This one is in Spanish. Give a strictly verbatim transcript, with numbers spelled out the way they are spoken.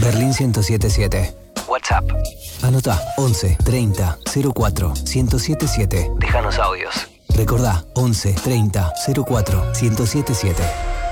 Berlín ciento setenta y siete. WhatsApp. Anota once treinta cero cuatro ciento setenta y siete. Déjanos audios. Recordá once treinta cero cuatro ciento setenta y siete.